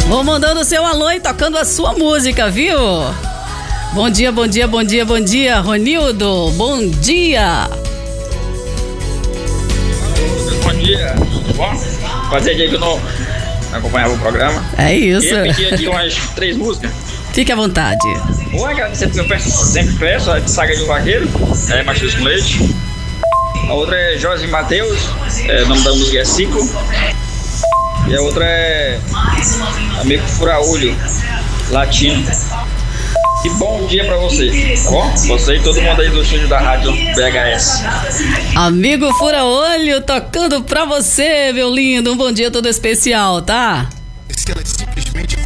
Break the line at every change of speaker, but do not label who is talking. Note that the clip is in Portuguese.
Vou mandando o seu alô e tocando a sua música, viu? Bom dia, bom dia, bom dia, bom dia, Ronildo. Bom dia.
Bom dia. Bom, fazia dia que eu não acompanhava o programa.
É isso.
Eu pedi aqui umas 3 músicas.
Fique à vontade.
Uma que eu sempre peço, a de Saga de um Vaqueiro, Machos com Leite. A outra é Jorge e Matheus, o nome da música é Cico. E a outra é Amigo Fura-Olho, Latino. E bom dia pra você, tá bom? Você e todo mundo aí do estúdio da rádio BHS.
Amigo Fura-Olho tocando pra você, meu lindo. Um bom dia todo especial, tá?
Excelente.